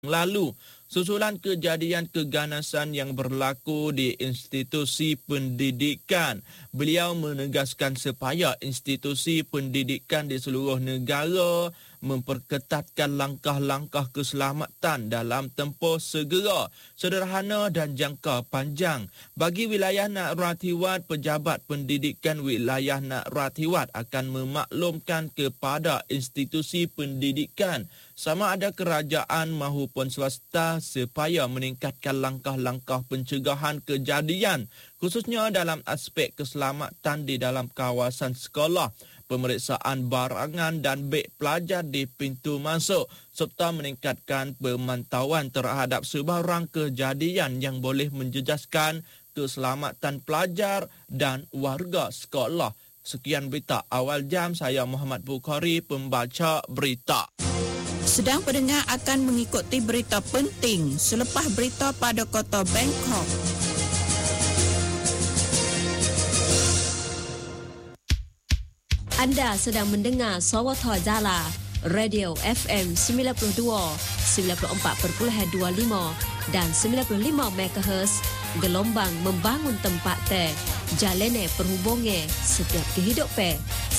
lalu. Susulan kejadian keganasan yang berlaku di institusi pendidikan, beliau menegaskan supaya institusi pendidikan di seluruh negara memperketatkan langkah-langkah keselamatan dalam tempoh segera, sederhana dan jangka panjang. Bagi wilayah Narathiwat, pejabat pendidikan wilayah Narathiwat akan memaklumkan kepada institusi pendidikan sama ada kerajaan maupun swasta supaya meningkatkan langkah-langkah pencegahan kejadian, khususnya dalam aspek keselamatan di dalam kawasan sekolah, pemeriksaan barangan dan beg pelajar di pintu masuk, serta meningkatkan pemantauan terhadap sebarang kejadian yang boleh menjejaskan keselamatan pelajar dan warga sekolah. Sekian berita awal jam, saya Muhammad Bukhari, pembaca berita. Sedang pendengar akan mengikuti berita penting selepas berita pada kota Bangkok. Anda sedang mendengar Sawatha Jala, Radio FM 92, 94.25 dan 95 MHz, gelombang membangun tempat teh, jalene perhubungan setiap kehidupan.